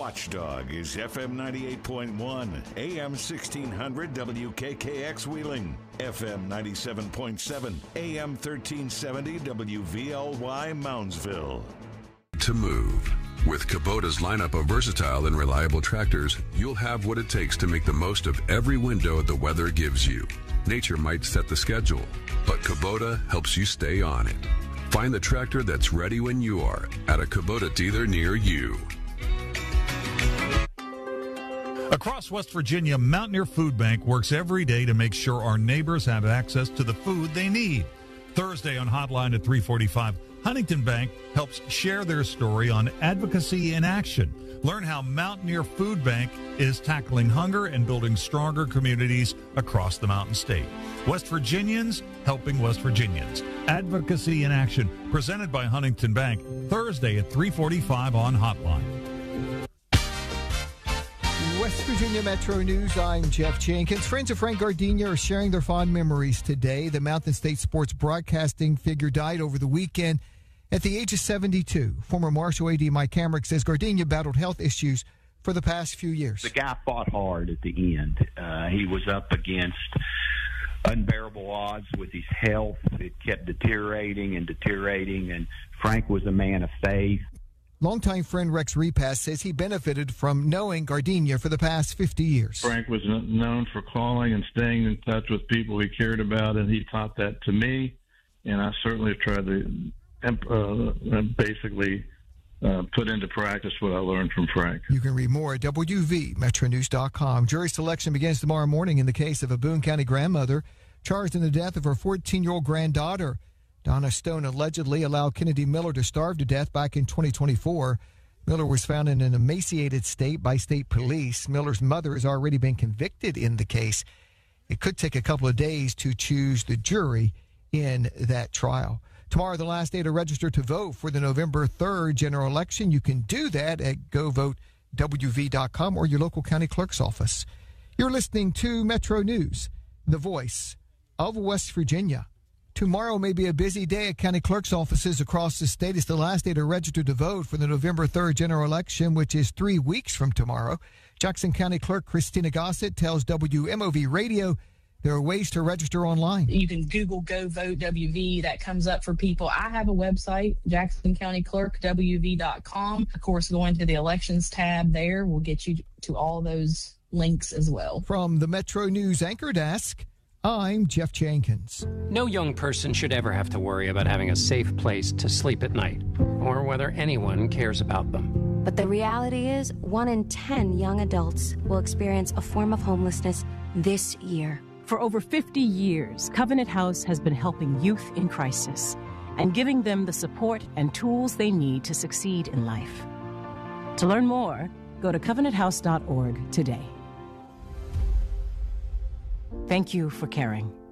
Watchdog is FM 98.1, AM 1600 WKKX Wheeling, FM 97.7, AM 1370 WVLY Moundsville. To move. With Kubota's lineup of versatile and reliable tractors, you'll have what it takes to make the most of every window the weather gives you. Nature might set the schedule, but Kubota helps you stay on it. Find the tractor that's ready when you are at a Kubota dealer near you. Across West Virginia, Mountaineer Food Bank works every day to make sure our neighbors have access to the food they need. Thursday on Hotline at 3:45, Huntington Bank helps share their story on advocacy in action. Learn how Mountaineer Food Bank is tackling hunger and building stronger communities across the Mountain State. West Virginians helping West Virginians. Advocacy in Action, presented by Huntington Bank, Thursday at 3:45 on Hotline. West Virginia Metro News, I'm Jeff Jenkins. Friends of Frank Gardenia are sharing their fond memories today. The Mountain State sports broadcasting figure died over the weekend at the age of 72. Former Marshal A.D. Mike Hamrick says Gardenia battled health issues for the past few years. The guy fought hard at the end. He was up against unbearable odds with his health. It kept deteriorating, and Frank was a man of faith. Longtime friend Rex Repass says he benefited from knowing Gardenia for the past 50 years. Frank was known for calling and staying in touch with people he cared about, and he taught that to me, and I certainly tried to basically put into practice what I learned from Frank. You can read more at WVMetroNews.com. Jury selection begins tomorrow morning in the case of a Boone County grandmother charged in the death of her 14-year-old granddaughter. Donna Stone allegedly allowed Kennedy Miller to starve to death back in 2024. Miller was found in an emaciated state by state police. Miller's mother has already been convicted in the case. It could take a couple of days to choose the jury in that trial. Tomorrow, the last day to register to vote for the November 3rd general election. You can do that at govotewv.com or your local county clerk's office. You're listening to Metro News, the voice of West Virginia. Tomorrow may be a busy day at county clerk's offices across the state. It's the last day to register to vote for the November 3rd general election, which is 3 weeks from tomorrow. Jackson County Clerk Christina Gossett tells WMOV Radio there are ways to register online. You can Google Go Vote WV. That comes up for people. I have a website, Jackson County Clerk, WV.com. Of course, going to the elections tab there will get you to all those links as well. From the Metro News Anchor Desk, I'm Jeff Jenkins. No young person should ever have to worry about having a safe place to sleep at night, or whether anyone cares about them. But the reality is, 1 in 10 young adults will experience a form of homelessness this year. For over 50 years, Covenant House has been helping youth in crisis and giving them the support and tools they need to succeed in life. To learn more, go to covenanthouse.org today. Thank you for caring.